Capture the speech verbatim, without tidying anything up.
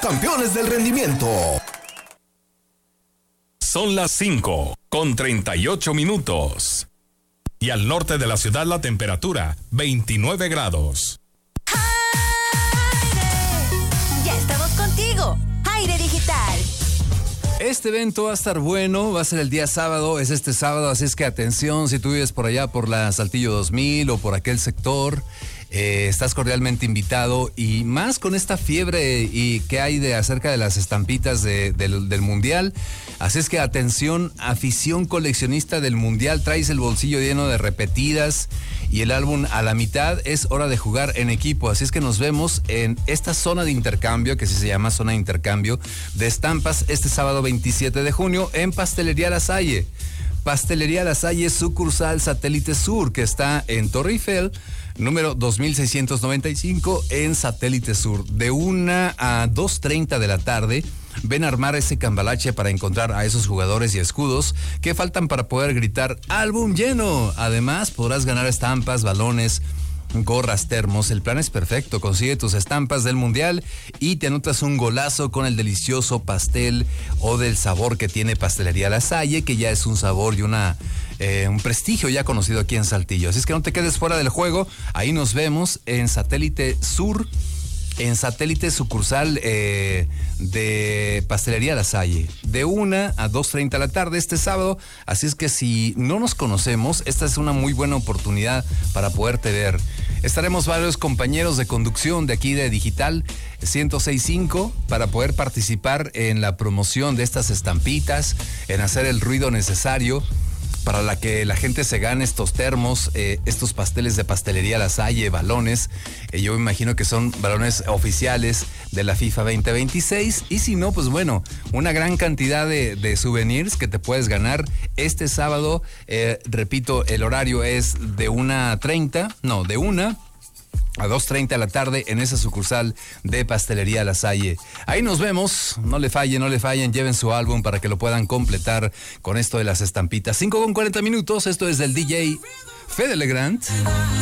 Campeones del rendimiento. Son las cinco con treinta y ocho minutos. Y al norte de la ciudad la temperatura veintinueve grados. Aire, ya estamos contigo. Aire Digital. Este evento va a estar bueno, va a ser el día sábado, es este sábado, así es que atención, si tú vives por allá por la Saltillo dos mil o por aquel sector, eh, estás cordialmente invitado, y más con esta fiebre y que hay de acerca de las estampitas de, del, del Mundial. Así es que atención, afición coleccionista del Mundial, traes el bolsillo lleno de repetidas y el álbum a la mitad, es hora de jugar en equipo. Así es que nos vemos en esta zona de intercambio, que sí se llama zona de intercambio de estampas, este sábado veintisiete de junio en Pastelería La Salle. Pastelería La Salle, sucursal Satélite Sur, que está en Torre Eiffel, número dos mil seiscientos noventa y cinco, en Satélite Sur, de una a dos treinta de la tarde. Ven a armar ese cambalache para encontrar a esos jugadores y escudos que faltan para poder gritar álbum lleno. Además, podrás ganar estampas, balones, gorras, termos. El plan es perfecto. Consigue tus estampas del Mundial y te anotas un golazo con el delicioso pastel o del sabor que tiene Pastelería La Salle, que ya es un sabor y una eh, un prestigio ya conocido aquí en Saltillo. Así es que no te quedes fuera del juego. Ahí nos vemos en Satélite Sur, en Satélite sucursal eh, de Pastelería La Salle, de una a dos treinta de la tarde este sábado. Así es que si no nos conocemos, esta es una muy buena oportunidad para poderte ver. Estaremos varios compañeros de conducción de aquí de Digital ciento seis punto cinco para poder participar en la promoción de estas estampitas, en hacer el ruido necesario para la que la gente se gane estos termos, eh, estos pasteles de Pastelería La Salle, balones. Eh, yo me imagino que son balones oficiales de la FIFA veinte veintiséis. Y si no, pues bueno, una gran cantidad de, de souvenirs que te puedes ganar este sábado. Eh, repito, el horario es de una treinta, no, de una a dos treinta de la tarde en esa sucursal de Pastelería La Salle. Ahí nos vemos, no le fallen, no le fallen, lleven su álbum para que lo puedan completar con esto de las estampitas. cinco con cuarenta minutos, esto es del D J Fede Legrand.